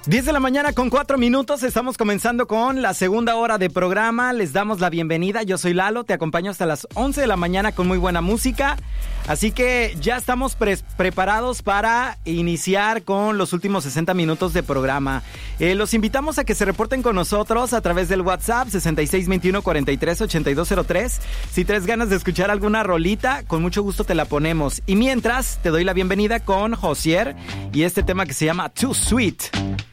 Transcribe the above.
10 de la mañana con 4 minutos, estamos comenzando con la segunda hora de programa. Les damos la bienvenida, yo soy Lalo, te acompaño hasta las 11 de la mañana con muy buena música. Así que ya estamos preparados para iniciar con los últimos 60 minutos de programa. Los invitamos a que se reporten con nosotros a través del WhatsApp 6621-438203. Si traes ganas de escuchar alguna rolita, con mucho gusto te la ponemos. Y mientras, te doy la bienvenida con Josier y este tema que se llama Too Sweet.